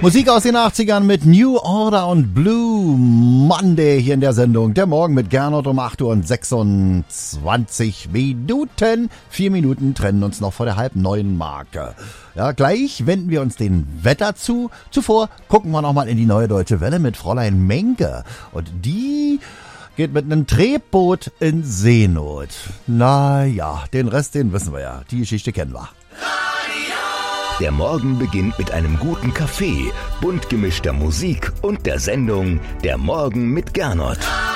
Musik aus den 80ern mit New Order und Blue Monday hier in der Sendung. Der Morgen mit Gernot um 8 Uhr und 26 Minuten. 4 Minuten trennen uns noch vor der halb neuen Marke. Ja, gleich wenden wir uns dem Wetter zu. Zuvor gucken wir nochmal in die Neue Deutsche Welle mit Fräulein Menke. Und die geht mit einem Tretboot in Seenot. Naja, den Rest, den wissen wir ja. Die Geschichte kennen wir. Der Morgen beginnt mit einem guten Kaffee, bunt gemischter Musik und der Sendung Der Morgen mit Gernot.